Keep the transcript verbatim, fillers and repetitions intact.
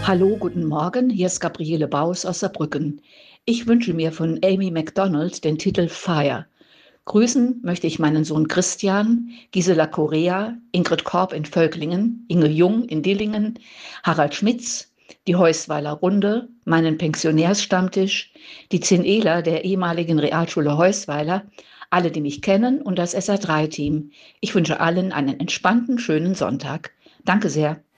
Hallo, guten Morgen. Hier ist Gabriele Baus aus Saarbrücken. Ich wünsche mir von Amy Macdonald den Titel Fire. Grüßen möchte ich meinen Sohn Christian, Gisela Korea, Ingrid Korb in Völklingen, Inge Jung in Dillingen, Harald Schmitz, die Heusweiler Runde, meinen Pensionärsstammtisch, die Zinela der ehemaligen Realschule Heusweiler, alle, die mich kennen und das S R drei Team. Ich wünsche allen einen entspannten, schönen Sonntag. Danke sehr.